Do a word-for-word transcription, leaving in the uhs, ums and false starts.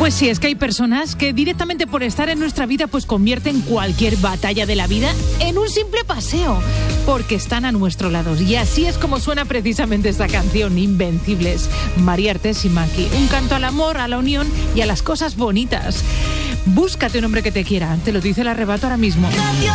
Pues sí, es que hay personas que directamente por estar en nuestra vida pues convierten cualquier batalla de la vida en un simple paseo, porque están a nuestro lado. Y así es como suena precisamente esta canción, Invencibles. María Artés y Maki, un canto al amor, a la unión y a las cosas bonitas. Búscate un hombre que te quiera, te lo dice el arrebato ahora mismo.